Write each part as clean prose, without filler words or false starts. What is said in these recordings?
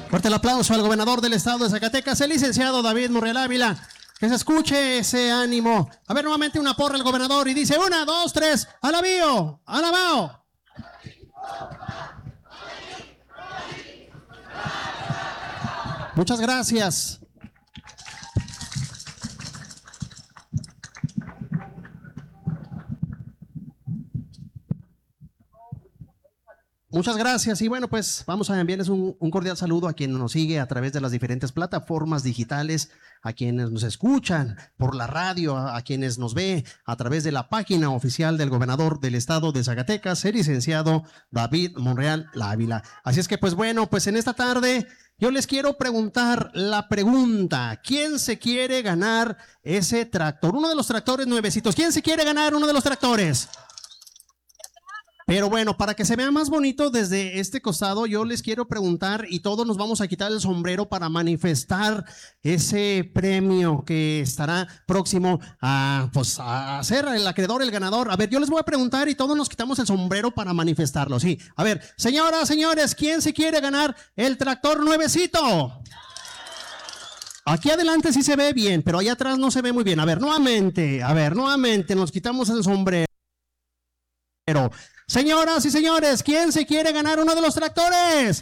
Fuerte el aplauso al gobernador del estado de Zacatecas, el licenciado David Monreal Ávila. Que se escuche ese ánimo. A ver, nuevamente una porra al gobernador y dice 1, 2, 3, alabío, alabao. Muchas gracias. Muchas gracias y bueno, pues vamos a enviarles un cordial saludo a quien nos sigue a través de las diferentes plataformas digitales, a quienes nos escuchan por la radio, a quienes nos ve a través de la página oficial del gobernador del estado de Zacatecas, el licenciado David Monreal Ávila. Así es que pues bueno, pues en esta tarde yo les quiero preguntar la pregunta: ¿quién se quiere ganar ese tractor? Uno de los tractores nuevecitos. ¿Quién se quiere ganar uno de los tractores? Pero bueno, para que se vea más bonito desde este costado, yo les quiero preguntar y todos nos vamos a quitar el sombrero para manifestar ese premio que estará próximo a ser el acreedor, el ganador. A ver, yo les voy a preguntar y todos nos quitamos el sombrero para manifestarlo, sí. A ver, señoras, señores, ¿quién se quiere ganar el tractor nuevecito? Aquí adelante sí se ve bien, pero allá atrás no se ve muy bien. A ver, nuevamente, nos quitamos el sombrero. Señoras y señores, ¿quién se quiere ganar uno de los tractores?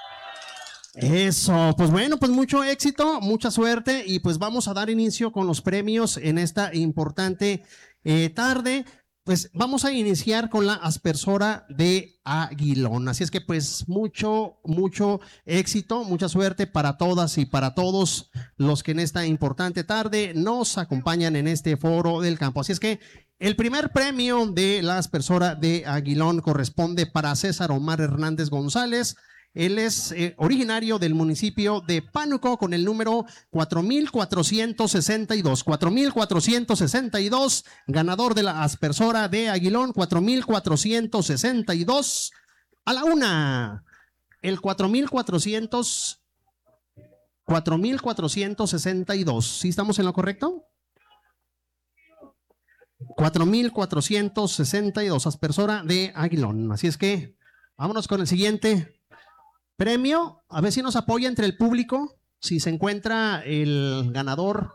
Eso, pues bueno, pues mucho éxito, mucha suerte y pues vamos a dar inicio con los premios en esta importante tarde. Pues vamos a iniciar con la aspersora de Aguilón. Así es que pues mucho éxito, mucha suerte para todas y para todos los que en esta importante tarde nos acompañan en este foro del campo. Así es que el primer premio de la aspersora de Aguilón corresponde para César Omar Hernández González. Él es originario del municipio de Pánuco con el número 4462. 4462, ganador de la aspersora de Aguilón, 4462. A la una, el 4462. ¿Sí estamos en lo correcto? 4462, aspersora de Aguilón. Así es que vámonos con el siguiente premio. A ver si nos apoya entre el público, si se encuentra el ganador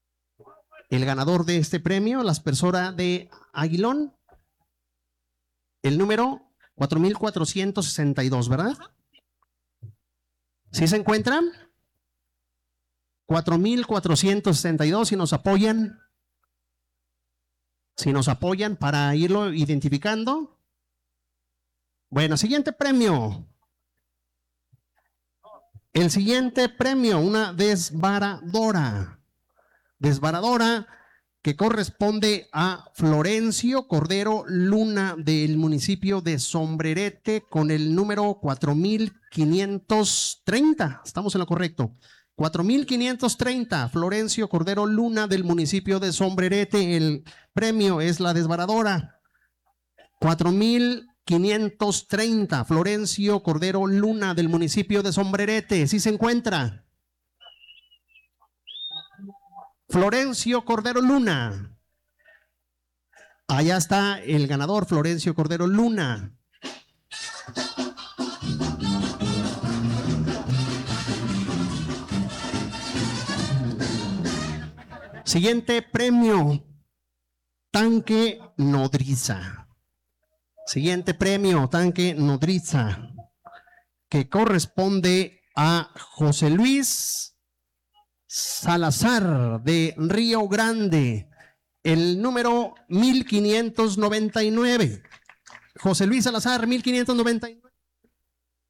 de este premio, la aspersora de Aguilón, el número 4462, ¿verdad? ¿Sí se encuentran? 4462, si nos apoyan. Si nos apoyan para irlo identificando. Bueno, siguiente premio. El siguiente premio, una desbaradora. Desbaradora que corresponde a Florencio Cordero Luna del municipio de Sombrerete con el número 4530. Estamos en lo correcto. 4530, Florencio Cordero Luna del municipio de Sombrerete. El premio es la desbaradora. 4530, Florencio Cordero Luna del municipio de Sombrerete. ¿Sí se encuentra? Florencio Cordero Luna. Allá está el ganador, Florencio Cordero Luna. Siguiente premio, tanque nodriza. Siguiente premio, tanque nodriza, que corresponde a José Luis Salazar de Río Grande, el número 1599. José Luis Salazar, 1599.